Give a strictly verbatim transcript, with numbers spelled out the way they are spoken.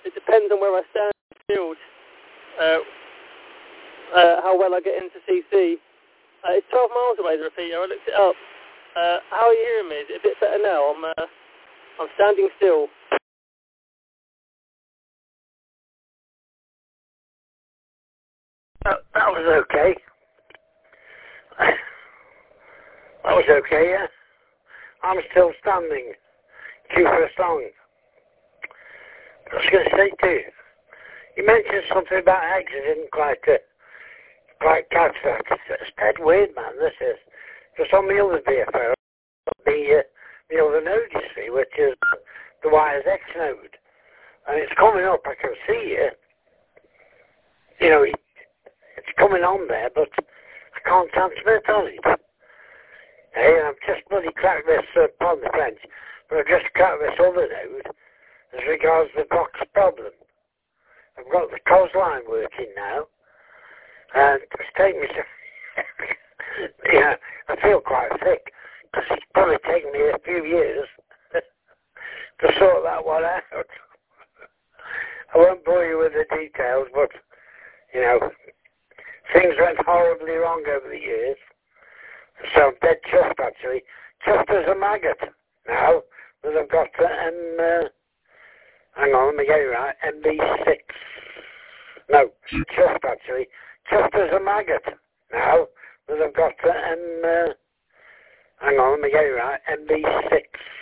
it depends on where I stand in the field, uh, uh, how well I get into C C. Uh, it's twelve miles away, the repeater. I looked it up. Uh, how are you hearing me? Is it a bit better now? I'm, uh, I'm standing still. That, that was okay. That was okay, yeah. I'm still standing. Cue for a song. I was going to say to you, you mentioned something about eggs. I didn't quite, uh, quite catch that. It's dead weird, man, this is. Just on the other V F O, the, uh, the other node, you see, which is the Wires X node. And it's coming up, I can see it. You know, it, it's coming on there, but I can't transmit on it. Hey, I've just bloody cracked this, uh, pardon the French, but I've just cracked this other node as regards the box problem. I've got the C O S line working now, and it's taken me to, yeah, I feel quite thick, because it's probably taken me a few years to sort that one out. I won't bore you with the details, but, you know, things went horribly wrong over the years. So I'm dead chuffed, actually. Chuffed as a maggot now that I've got the M, uh, hang on, let me get it right, M B six. No, chuffed, actually. Chuffed as a maggot now that I've got the M, uh, hang on, let me get it right, M B six.